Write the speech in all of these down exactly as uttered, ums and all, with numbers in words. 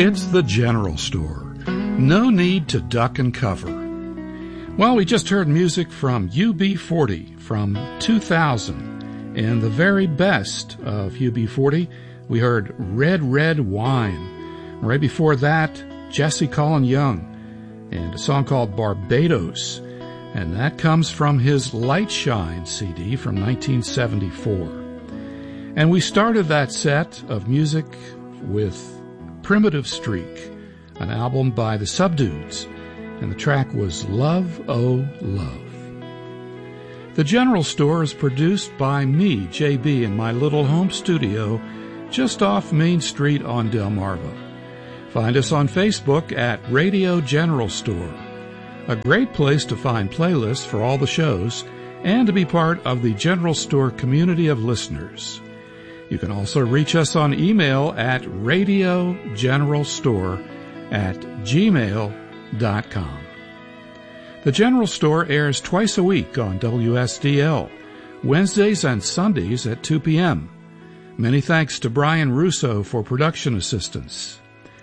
It's the General Store. No need to duck and cover. Well, we just heard music from U B forty from two thousand. And the very best of U B forty, we heard Red Red Wine. Right before that, Jesse Colin Young and a song called Barbados. And that comes from his Light Shine C D from nineteen seventy-four. And we started that set of music with Primitive Streak, an album by the Subdudes, and the track was Love, Oh, Love. The General Store is produced by me, J B, in my little home studio just off Main Street on Delmarva. Find us on Facebook at Radio General Store, a great place to find playlists for all the shows and to be part of the General Store community of listeners. You can also reach us on email at radiogeneralstore at gmail dot com. The General Store airs twice a week on W S D L, Wednesdays and Sundays at two p.m. Many thanks to Brian Russo for production assistance.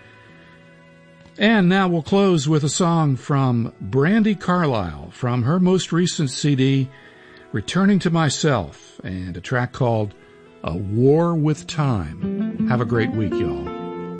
And now we'll close with a song from Brandi Carlile from her most recent C D, Returning to Myself, and a track called A War with Time. Have a great week, y'all.